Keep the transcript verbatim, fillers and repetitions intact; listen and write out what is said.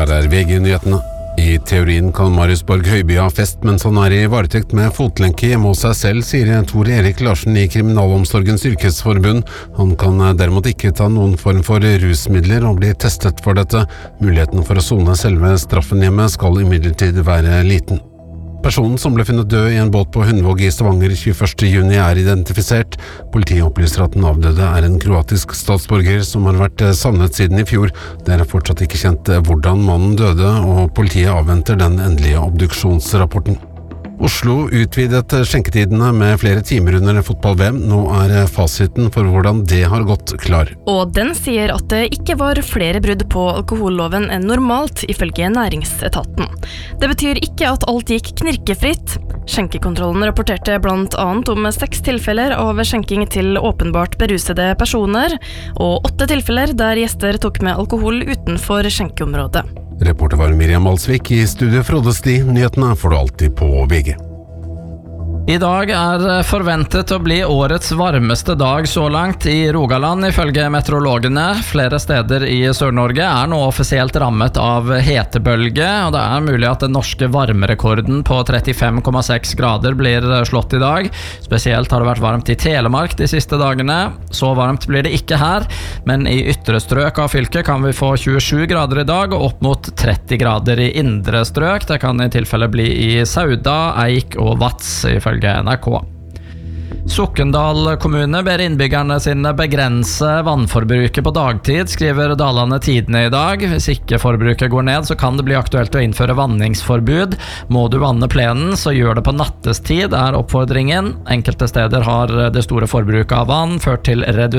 Her er V G-nyhetene. I teorien kan Marius Borg Høiby ha fest mens han er i varetekt med fotlenke hjemme hos seg selv, sier Tor Erik Larsen i Kriminalomsorgens yrkesforbund. Han kan derimot ikke ta noen form for rusmidler og bli testet for dette. Muligheten for å sone selve straffen hjemme skal imidlertid være liten. Personen som ble funnet død i en båt på Hundvåg i Stavanger tjueførste juni er identifisert. Politiet opplyser at den avdøde er en kroatisk statsborger som har vært savnet siden i fjor. Det er fortsatt ikke kjent hvordan mannen døde, og politiet avventer den endelige obduksjonsrapporten. Oslo utvidet skjenketidene med flere timer under fotball-V M. Nå er fasiten for hvordan det har gått klar. Og den sier at det ikke var flere brudd på alkoholloven enn normalt, ifølge næringsetaten. Det betyr ikke at alt gikk knirkefritt. Skjenkekontrollen rapporterte blant annet om seks tilfeller av skjenking til åpenbart berusede personer, og åtte tilfeller der gjester tok med alkohol utenfor skjenkeområdet. Reporter var Miriam Alsvik. I studio Frode Sti. Nyhetene får du alltid på V G. I dag er forventet å bli årets varmeste dag så langt i Rogaland, ifølge meteorologene. Flere steder i Sør-Norge er nå offisielt rammet av hetebølge, og det er mulig at den norske varmerekorden på trettifem komma seks grader blir slått i dag. Spesielt har det vært varmt i Telemark de siste dagene. Så varmt blir det ikke her, men i ytre strøk av fylket kan vi få tjuesju grader i dag, og opp mot tretti grader i indre strøk. Det kan i tilfelle bli i Sauda, Eik og Vats, ifølge N R K. Sokndal kommune ber innbyggerne sine begrense vannforbruket på dagtid, skriver Dalane Tidene i dag. Hvis ikke forbruket går ned, så kan det bli aktuelt å innføre vanningsforbud. Må du vanne plenen, så gjør det på nattestid, er oppfordringen. Enkelte steder har det store forbruket av vann ført til redusert